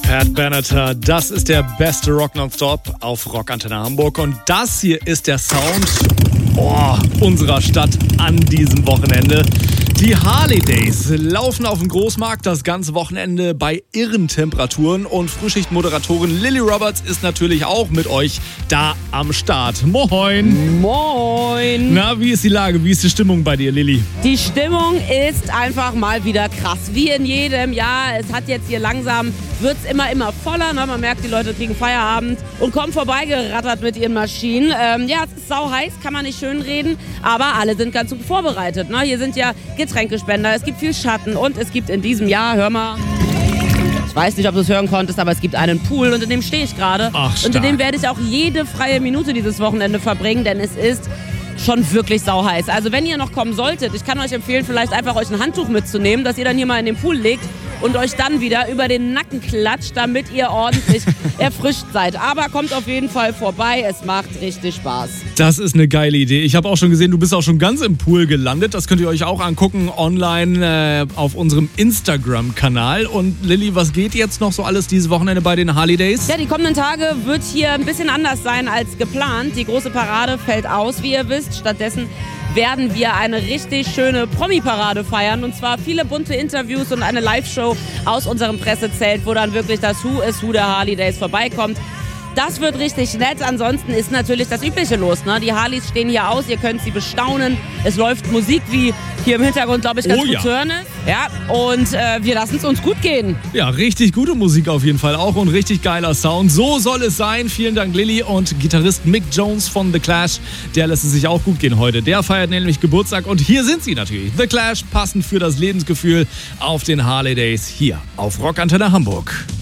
Pat Benatar, das ist der beste Rock Nonstop auf Rockantenne Hamburg und das hier ist der Sound unserer Stadt an diesem Wochenende. Die Harley Days laufen auf dem Großmarkt das ganze Wochenende bei irren Temperaturen und Frühschichtmoderatorin Lilly Roberts ist natürlich auch mit euch da am Start. Moin! Moin! Na, wie ist die Lage? Wie ist die Stimmung bei dir, Lilly? Die Stimmung ist einfach mal wieder krass. Wie in jedem Jahr. Es hat jetzt hier langsam, wird es immer voller. Ne? Man merkt, die Leute kriegen Feierabend und kommen vorbeigerattert mit ihren Maschinen. Ja, es ist sau heiß, kann man nicht schön reden, aber alle sind ganz gut vorbereitet. Ne? Hier sind ja Getränkespender, es gibt viel Schatten und es gibt in diesem Jahr, hör mal, ich weiß nicht, ob du es hören konntest, aber es gibt einen Pool und in dem stehe ich gerade. Und in dem werde ich auch jede freie Minute dieses Wochenende verbringen, denn es ist schon wirklich sauheiß. Also wenn ihr noch kommen solltet, ich kann euch empfehlen, vielleicht einfach euch ein Handtuch mitzunehmen, das ihr dann hier mal in den Pool legt und euch dann wieder über den Nacken klatscht, damit ihr ordentlich erfrischt seid. Aber kommt auf jeden Fall vorbei, es macht richtig Spaß. Das ist eine geile Idee. Ich habe auch schon gesehen, du bist auch schon ganz im Pool gelandet. Das könnt ihr euch auch angucken online auf unserem Instagram-Kanal. Und Lilly, was geht jetzt noch so alles dieses Wochenende bei den Harley Days? Ja, die kommenden Tage wird hier ein bisschen anders sein als geplant. Die große Parade fällt aus, wie ihr wisst. Stattdessen werden wir eine richtig schöne Promi-Parade feiern. Und zwar viele bunte Interviews und eine Live-Show aus unserem Pressezelt, wo dann wirklich das Who is Who der Harley Days vorbeikommt. Das wird richtig nett. Ansonsten ist natürlich das Übliche los. Ne? Die Harleys stehen hier aus, ihr könnt sie bestaunen. Es läuft Musik, wie hier im Hintergrund, glaube ich, ganz gut zu hören ist. Ja, und wir lassen es uns gut gehen. Ja, richtig gute Musik auf jeden Fall auch und richtig geiler Sound. So soll es sein. Vielen Dank, Lilly. Und Gitarrist Mick Jones von The Clash, der lässt es sich auch gut gehen heute. Der feiert nämlich Geburtstag und hier sind sie natürlich. The Clash, passend für das Lebensgefühl auf den Harley Days hier auf Rockantenne Hamburg.